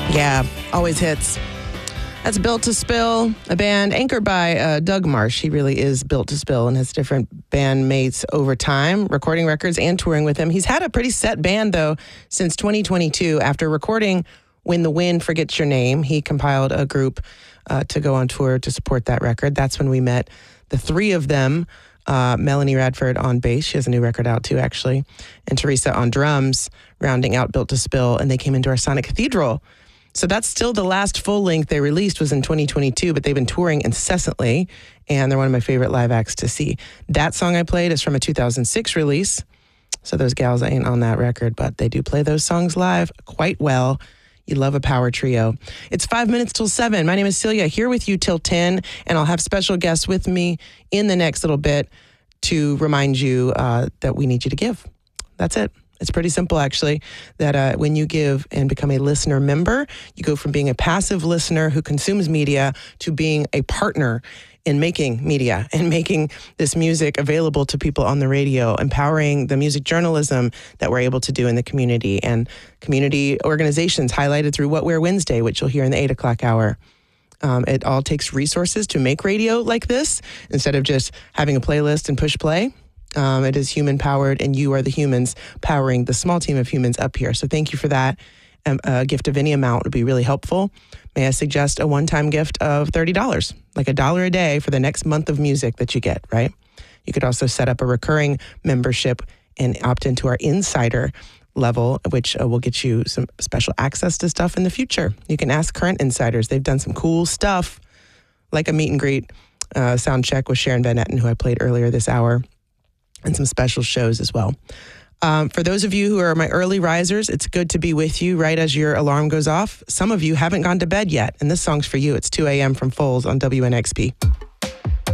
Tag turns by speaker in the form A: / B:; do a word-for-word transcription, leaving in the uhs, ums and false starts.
A: Yeah, always hits. That's Built to Spill, a band anchored by uh, Doug Marsh. He really is built to spill and has different bandmates over time, recording records and touring with him. He's had a pretty set band, though, since twenty twenty-two. After recording When the Wind Forgets Your Name, he compiled a group uh, to go on tour to support that record. That's when we met the three of them, uh, Melanie Radford on bass. She has a new record out, too, actually, and Teresa on drums, rounding out Built to Spill, and they came into our Sonic Cathedral. So that's still the last full length they released was in twenty twenty-two, but they've been touring incessantly, and they're one of my favorite live acts to see. That song I played is from a two thousand six release, so those gals ain't on that record, but they do play those songs live quite well. You love a power trio. It's five minutes till seven. My name is Celia, here with you till ten, and I'll have special guests with me in the next little bit to remind you uh, that we need you to give. That's it. It's pretty simple, actually, that uh, when you give and become a listener member, you go from being a passive listener who consumes media to being a partner in making media and making this music available to people on the radio, empowering the music journalism that we're able to do in the community and community organizations highlighted through What Wear Wednesday, which you'll hear in the eight o'clock hour. Um, it all takes resources to make radio like this instead of just having a playlist and push play. Um, it is human-powered, and you are the humans powering the small team of humans up here. So thank you for that. Um, a gift of any amount would be really helpful. May I suggest a one-time gift of thirty dollars, like a dollar a day for the next month of music that you get, right? You could also set up a recurring membership and opt into our insider level, which uh, will get you some special access to stuff in the future. You can ask current insiders. They've done some cool stuff, like a meet and greet uh, sound check with Sharon Van Etten, who I played earlier this hour, and some special shows as well. Um, for those of you who are my early risers, it's good to be with you right as your alarm goes off. Some of you haven't gone to bed yet, and this song's for you. It's two a.m. from Foles on W N X P.